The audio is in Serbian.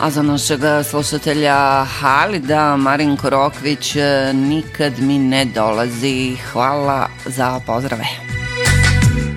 A za našeg slušatelja Halida Marinko Rokvić nikad mi ne dolazi. Hvala za pozdrave.